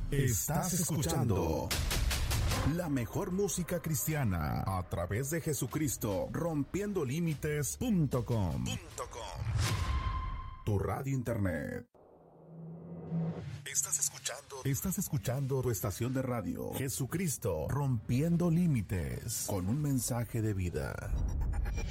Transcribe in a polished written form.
Estás escuchando la mejor música cristiana a través de Jesucristo, rompiendolímites.com. Tu radio internet. Estás escuchando tu estación de radio, Jesucristo, rompiendo límites, con un mensaje de vida.